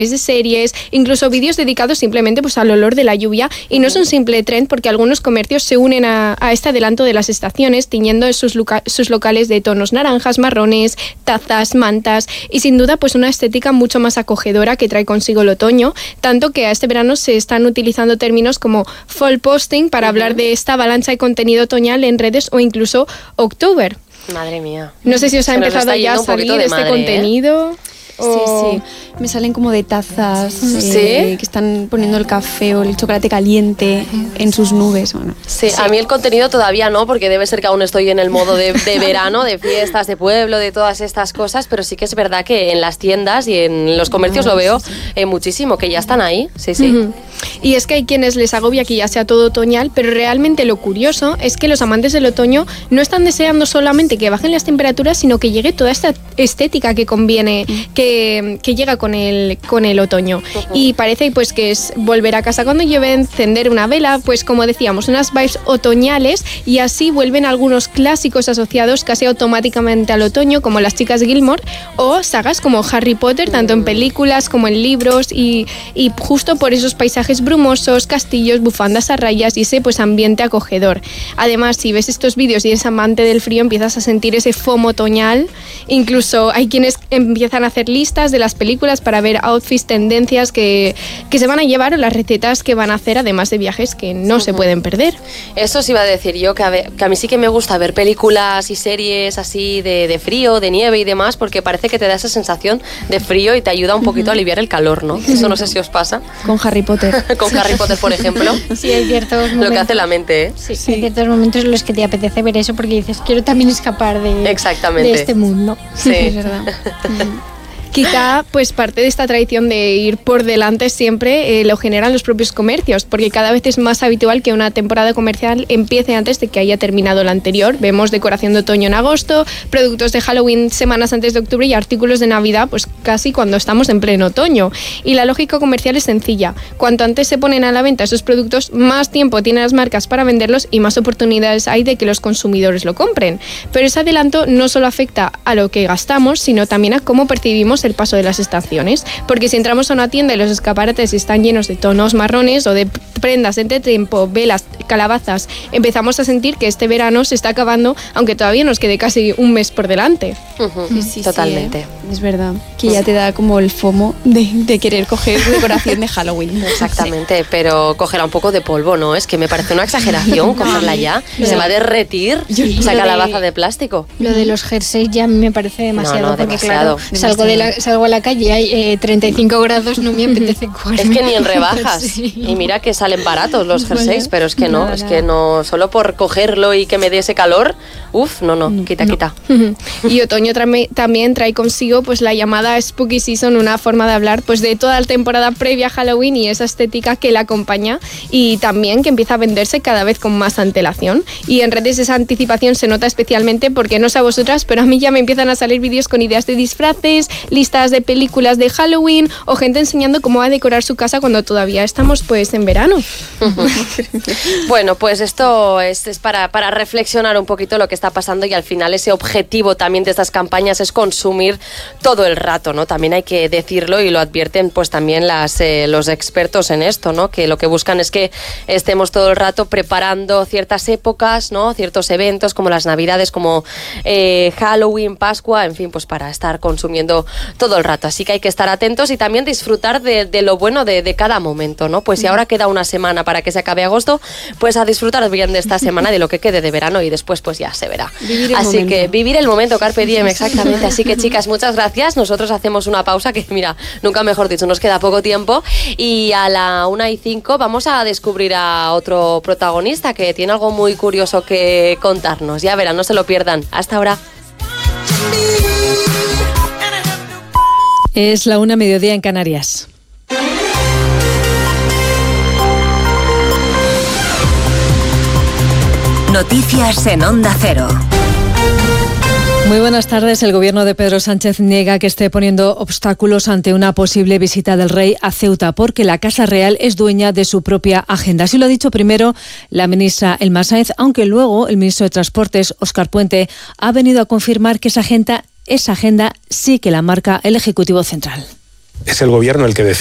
de series, incluso vídeos dedicados simplemente pues al olor de la lluvia, y no es un simple trend porque algunos comercios se unen a este adelanto de las estaciones, tiñendo sus locales de tonos naranjas, marrones, tazas, mantas, y sin duda pues una estética mucho más acogedora que trae consigo el otoño, tanto que a este verano se están utilizando términos como fall posting para hablar de esta avalancha de contenido otoñal en redes, o incluso October. Madre mía. No sé si os ha empezado ya a salir este contenido. Sí, me salen como de tazas que están poniendo el café o el chocolate caliente en sus nubes. Bueno. Sí, a mí el contenido todavía no, porque debe ser que aún estoy en el modo de verano, de fiestas, de pueblo, de todas estas cosas, pero sí que es verdad que en las tiendas y en los comercios lo veo muchísimo, que ya están ahí. Sí. Y es que hay quienes les agobia que ya sea todo otoñal, pero realmente lo curioso es que los amantes del otoño no están deseando solamente que bajen las temperaturas, sino que llegue toda esta estética que conviene, que llega con el otoño. Y parece pues que es volver a casa cuando llueve, encender una vela, pues como decíamos, unas vibes otoñales, y así vuelven algunos clásicos asociados casi automáticamente al otoño, como Las chicas Gilmore, o sagas como Harry Potter, tanto en películas como en libros, y justo por esos paisajes brumosos, castillos, bufandas a rayas y ese pues ambiente acogedor. Además, si ves estos vídeos y eres amante del frío, empiezas a sentir ese FOMO otoñal. Incluso hay quienes empiezan a hacer listas de las películas para ver outfits, tendencias que se van a llevar, o las recetas que van a hacer, además de viajes que no se pueden perder. Eso os iba a decir yo, que a mí sí que me gusta ver películas y series así de frío, de nieve y demás, porque parece que te da esa sensación de frío y te ayuda un poquito a aliviar el calor, ¿no? Eso no sé si os pasa. Con Harry Potter. Con Harry Potter, por ejemplo. Sí, hay ciertos momentos. Lo que hace la mente, ¿eh? Sí, hay ciertos momentos en los que te apetece ver eso porque dices, quiero también escapar de este mundo. Sí, es verdad. Quizá pues parte de esta tradición de ir por delante siempre lo generan los propios comercios, porque cada vez es más habitual que una temporada comercial empiece antes de que haya terminado la anterior. Vemos decoración de otoño en agosto, productos de Halloween semanas antes de octubre y artículos de Navidad pues casi cuando estamos en pleno otoño. Y la lógica comercial es sencilla: cuanto antes se ponen a la venta esos productos, más tiempo tienen las marcas para venderlos y más oportunidades hay de que los consumidores lo compren. Pero ese adelanto no solo afecta a lo que gastamos, sino también a cómo percibimos el paso de las estaciones, porque si entramos a una tienda y los escaparates están llenos de tonos marrones o de prendas de entretiempo, velas, calabazas, empezamos a sentir que este verano se está acabando, aunque todavía nos quede casi un mes por delante. Sí, totalmente. Es verdad, que ya te da como el FOMO de querer coger decoración de Halloween. Exactamente, pero cogerá un poco de polvo, ¿no? Es que me parece una exageración cogerla ya. Se va a derretir esa calabaza de plástico. Lo de los jerseys ya me parece demasiado, porque demasiado. Claro, salgo a la calle y hay 35 grados, no me apetece coger. Es que ni en rebajas. Y mira que salen baratos los jerseys, pero es que no, es que no, solo por cogerlo y que me dé ese calor, quita. Y otoño también trae consigo pues la llamada Spooky Season, una forma de hablar pues de toda la temporada previa a Halloween y esa estética que la acompaña, y también que empieza a venderse cada vez con más antelación. Y en redes esa anticipación se nota especialmente, porque no sé a vosotras, pero a mí ya me empiezan a salir vídeos con ideas de disfraces, listas de películas de Halloween o gente enseñando cómo va a decorar su casa cuando todavía estamos pues en verano. Bueno, pues esto es para reflexionar un poquito lo que está pasando, y al final ese objetivo también de estas campañas es consumir todo el rato, ¿no? También hay que decirlo, y lo advierten pues también los expertos en esto, ¿no? Que lo que buscan es que estemos todo el rato preparando ciertas épocas, ¿no? Ciertos eventos como las Navidades, como Halloween, Pascua, en fin, pues para estar consumiendo todo el rato. Así que hay que estar atentos y también disfrutar de lo bueno de cada momento, ¿no? Pues si ahora queda una semana para que se acabe agosto, pues a disfrutar bien de esta semana, de lo que quede de verano, y después pues ya se verá. Así que vivir el momento, carpe diem, exactamente. Así que chicas, muchas gracias. Nosotros hacemos una pausa, que mira, nunca mejor dicho, nos queda poco tiempo, y a la 1:05 vamos a descubrir a otro protagonista que tiene algo muy curioso que contarnos. Ya verán, no se lo pierdan. Hasta ahora. Es la 1:00 mediodía en Canarias. Noticias en Onda Cero. Muy buenas tardes. El gobierno de Pedro Sánchez niega que esté poniendo obstáculos ante una posible visita del rey a Ceuta, porque la Casa Real es dueña de su propia agenda. Así lo ha dicho primero la ministra Elma Sáenz, aunque luego el ministro de Transportes, Óscar Puente, ha venido a confirmar que esa agenda sí que la marca el Ejecutivo Central. es el gobierno el que decide.